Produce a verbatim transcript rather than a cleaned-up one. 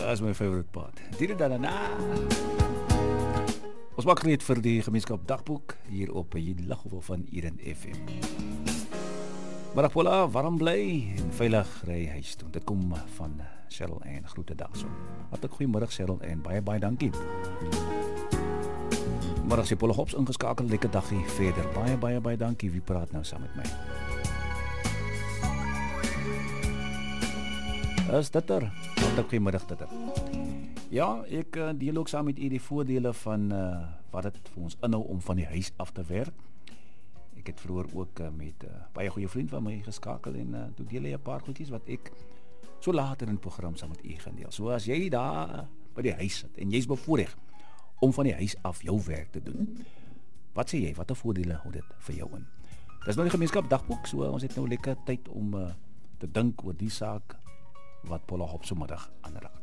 That's my favorite part. Dit dan na. Ons maak gereed vir die gemeenskap dagboek hier op die Laghof van Eden F M. Middag Paula, warm bly en veilig ry huis toe. Dit kom van Cheryl en groete daarso. Wat 'n goeiemiddag Cheryl en baie baie dankie. Middag se Paula Hops ingeskakel, lekker dagie verder. Baie baie baie dankie. Wie praat nou saam met my? Is dit er? Wat 'n goeiemiddag dit er. Ja, ek uh, deel ook saam met u die voordele van uh, wat dit vir ons inhou om van die huis af te werk. Ek het vroeër ook uh, met 'n uh, baie goeie vriend van my geskakel en uh, toe deel hy 'n paar goedjies wat ek so later in die program saam met u gaan deel. So as jy daar uh, by die huis sit en jy's bevoorreg om van die huis af jou werk te doen. Wat sê jy? Watter voordele hou dit vir jou in? Dis nou die gemeenskap dagboek, so uh, ons het nou lekker tyd om uh, te dink oor die saak wat Paula Hops vanmiddag aanraak.